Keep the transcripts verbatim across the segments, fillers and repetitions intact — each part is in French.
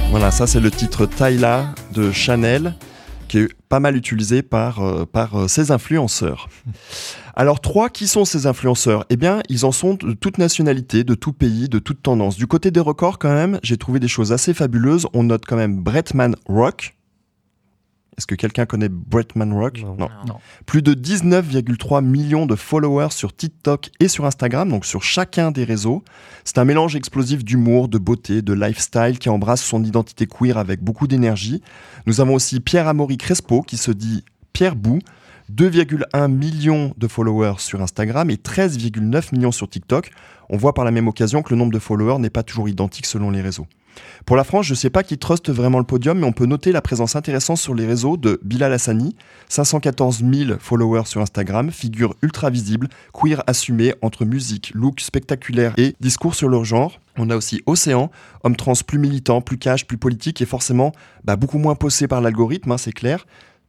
Voilà, ça c'est le titre Tyla de Chanel, qui est pas mal utilisé par, euh, par euh, ces influenceurs. Alors trois, qui sont ces influenceurs ? Eh bien, ils en sont de toute nationalité, de tout pays, de toute tendance. Du côté des records quand même, j'ai trouvé des choses assez fabuleuses. On note quand même Bretman Rock. Est-ce que quelqu'un connaît Bretman Rock ? Non. non. non. Plus de dix-neuf virgule trois millions de followers sur TikTok et sur Instagram, donc sur chacun des réseaux. C'est un mélange explosif d'humour, de beauté, de lifestyle qui embrasse son identité queer avec beaucoup d'énergie. Nous avons aussi Pierre-Amaury Crespo qui se dit Pierre Bou, deux virgule un millions de followers sur Instagram et treize virgule neuf millions sur TikTok. On voit par la même occasion que le nombre de followers n'est pas toujours identique selon les réseaux. Pour la France, je ne sais pas qui truste vraiment le podium, mais on peut noter la présence intéressante sur les réseaux de Bilal Hassani, cinq cent quatorze mille followers sur Instagram, figure ultra visible, queer assumé entre musique, look spectaculaire et discours sur leur genre. On a aussi Océan, homme trans plus militant, plus cash, plus politique et forcément bah, beaucoup moins posé par l'algorithme, hein, c'est clair.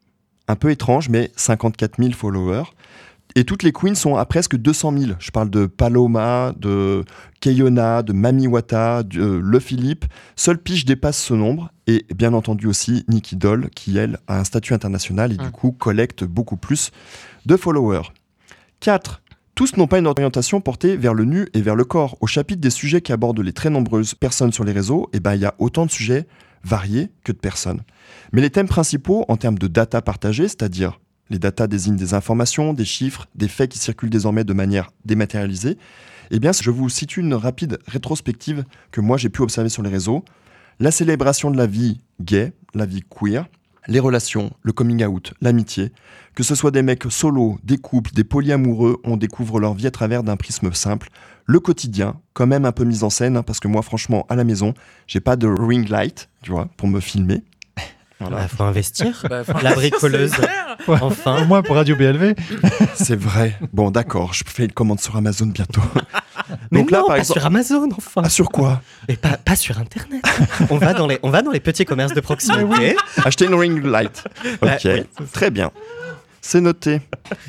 Un peu étrange, mais cinquante-quatre mille followers. Et toutes les queens sont à presque deux cent mille. Je parle de Paloma, de Keyona, de Mami Wata, de euh, Le Philippe. Seul Pige dépasse ce nombre. Et bien entendu aussi Nikki Doll, qui elle a un statut international et mmh. du coup collecte beaucoup plus de followers. quatre. Tous n'ont pas une orientation portée vers le nu et vers le corps. Au chapitre des sujets qui abordent les très nombreuses personnes sur les réseaux, eh ben, il y a autant de sujets variés que de personnes. Mais les thèmes principaux en termes de data partagée, c'est-à-dire les data désignent des informations, des chiffres, des faits qui circulent désormais de manière dématérialisée. Eh bien, je vous situe une rapide rétrospective que moi j'ai pu observer sur les réseaux. La célébration de la vie gay, la vie queer, les relations, le coming out, l'amitié. Que ce soit des mecs solos, des couples, des polyamoureux, on découvre leur vie à travers d'un prisme simple. Le quotidien, quand même un peu mis en scène, hein, parce que moi franchement, à la maison, j'ai pas de ring light, tu vois, pour me filmer. Voilà. Bah, faut investir. Bah, faut la bricoleuse. Ouais. Enfin. Au moins pour Radio B L V. C'est vrai. Bon, d'accord. Je fais une commande sur Amazon bientôt. Mais Donc non, là, par pas exemple... sur Amazon, enfin. Ah, sur quoi ? Mais pas, pas sur Internet. on, va dans les, on va dans les petits commerces de proximité. Acheter une ring light. Ok, bah, oui, très bien. C'est noté.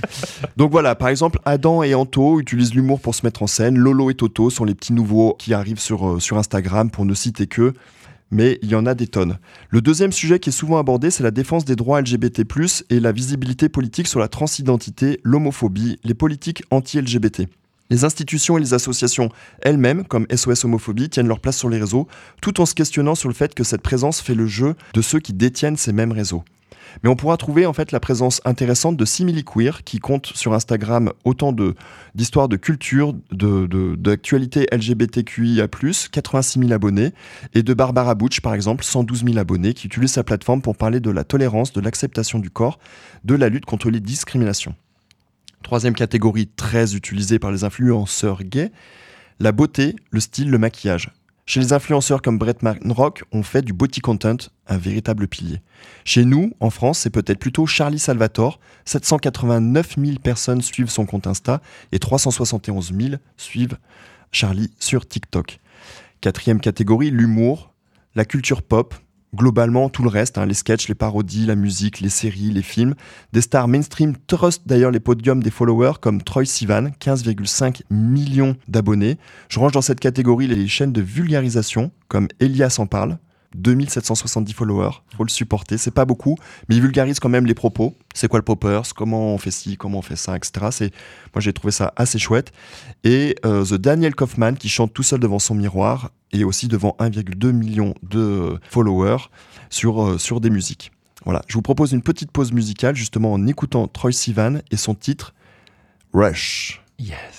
Donc voilà, par exemple, Adam et Anto utilisent l'humour pour se mettre en scène. Lolo et Toto sont les petits nouveaux qui arrivent sur, euh, sur Instagram, pour ne citer que... Mais il y en a des tonnes. Le deuxième sujet qui est souvent abordé, c'est la défense des droits L G B T plus, et la visibilité politique sur la transidentité, l'homophobie, les politiques anti-L G B T. Les institutions et les associations elles-mêmes, comme S O S Homophobie, tiennent leur place sur les réseaux, tout en se questionnant sur le fait que cette présence fait le jeu de ceux qui détiennent ces mêmes réseaux. Mais on pourra trouver en fait la présence intéressante de Simili Queer, qui compte sur Instagram autant de, d'histoires de culture, de, de, d'actualité L G B T Q I A plus, quatre-vingt-six mille abonnés, et de Barbara Butch, par exemple, cent douze mille abonnés, qui utilise sa plateforme pour parler de la tolérance, de l'acceptation du corps, de la lutte contre les discriminations. Troisième catégorie très utilisée par les influenceurs gays, la beauté, le style, le maquillage. Chez les influenceurs comme Bretman Rock, on fait du body content un véritable pilier. Chez nous, en France, c'est peut-être plutôt Charlie Salvatore. sept cent quatre-vingt-neuf mille personnes suivent son compte Insta et trois cent soixante et onze mille suivent Charlie sur TikTok. Quatrième catégorie, l'humour, la culture pop. Globalement, tout le reste, hein, les sketchs, les parodies, la musique, les séries, les films. Des stars mainstream trustent d'ailleurs les podiums des followers comme Troye Sivan, quinze virgule cinq millions d'abonnés. Je range dans cette catégorie les chaînes de vulgarisation comme Elias en parle, deux mille sept cent soixante-dix followers, faut le supporter, c'est pas beaucoup, mais il vulgarise quand même les propos. C'est quoi le poppers, comment on fait ci, comment on fait ça, et cetera. C'est... Moi j'ai trouvé ça assez chouette. Et euh, The Daniel Kaufman qui chante tout seul devant son miroir et aussi devant un virgule deux million de followers sur, euh, sur des musiques. Voilà, je vous propose une petite pause musicale justement en écoutant Troye Sivan et son titre Rush. Yes.